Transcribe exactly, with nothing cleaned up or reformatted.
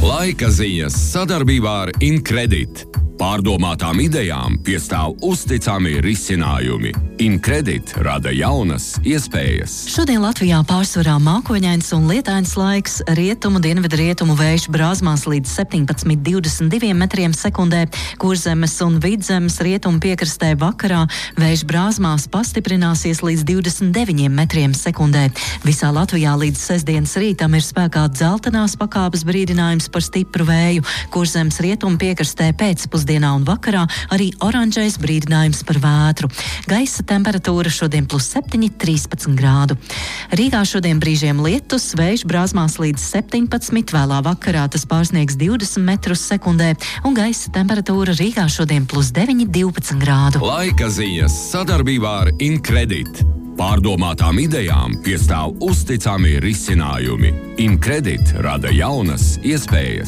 Laika ziņas sadarbībā ar Incredit. Pārdomātām idejām piestāv uzticami risinājumi. Incredit rada jaunas iespējas. Šodien Latvijā pārsvarā mākoņains un lietains laiks, rietumu, dienvidu rietumu vējš brāzmās līdz septiņpadsmit līdz divdesmit diviem metriem sekundē, Kurzemes un Vidzemes rietumu piekrastē vakarā vējš brāzmās pastiprināsies līdz divdesmit deviņiem metriem sekundē. Visā Latvijā līdz sestdienas rītam ir spēkā dzeltenās pakāpes brīdinājums par stipru vēju, Kurzemes rietumu piekrastē pēcpusdienā un vakarā arī oranžais brīdinājums par vētru. Gaisa temperatūra šodien plus septiņi, trīspadsmit grādu. Rīgā šodien brīžiem lietus, vējš brāzmās līdz septiņpadsmit, vēlā vakarā tas pārsniegs divdesmit metrus sekundē, un gaisa temperatūra Rīgā šodien plus deviņi, divpadsmit grādu. Laika ziņas sadarbībā ar Incredit. Pārdomātām idejām piestāv uzticami risinājumi. Incredit rada jaunas iespējas.